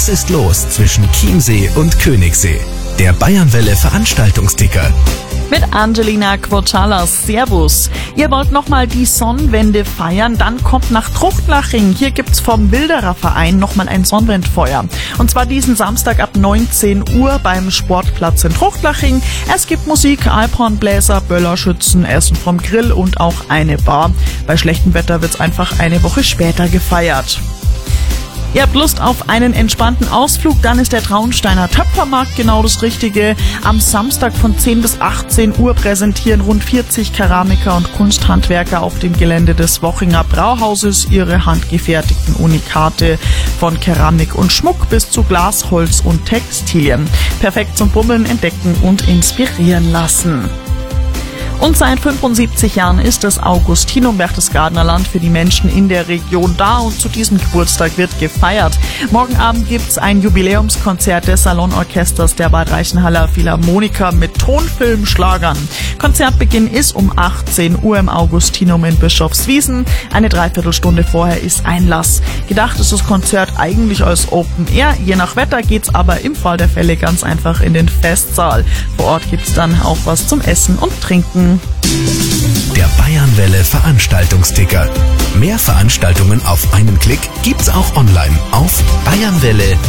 Was ist los zwischen Chiemsee und Königssee? Der Bayernwelle Veranstaltungsticker. Mit Angelina Quochalas. Servus. Ihr wollt nochmal die Sonnenwende feiern? Dann kommt nach Truchtlaching. Hier gibt's vom Wilderer Verein nochmal ein Sonnenwendfeuer. Und zwar diesen Samstag ab 19 Uhr beim Sportplatz in Truchtlaching. Es gibt Musik, Alphornbläser, Böllerschützen, Essen vom Grill und auch eine Bar. Bei schlechtem Wetter wird's einfach eine Woche später gefeiert. Ihr habt Lust auf einen entspannten Ausflug, dann ist der Traunsteiner Töpfermarkt genau das Richtige. Am Samstag von 10 bis 18 Uhr präsentieren rund 40 Keramiker und Kunsthandwerker auf dem Gelände des Wochinger Brauhauses ihre handgefertigten Unikate von Keramik und Schmuck bis zu Glas, Holz und Textilien. Perfekt zum Bummeln, Entdecken und inspirieren lassen. Und seit 75 Jahren ist das Augustinum Berchtesgadener Land für die Menschen in der Region da und zu diesem Geburtstag wird gefeiert. Morgen Abend gibt's ein Jubiläumskonzert des Salonorchesters der Bad Reichenhaller Philharmoniker mit Tonfilmschlagern. Konzertbeginn ist um 18 Uhr im Augustinum in Bischofswiesen. Eine Dreiviertelstunde vorher ist Einlass. Gedacht ist das Konzert eigentlich als Open Air. Je nach Wetter geht's aber im Fall der Fälle ganz einfach in den Festsaal. Vor Ort gibt's dann auch was zum Essen und Trinken. Der Bayernwelle Veranstaltungsticker. Mehr Veranstaltungen auf einen Klick gibt's auch online auf bayernwelle.at.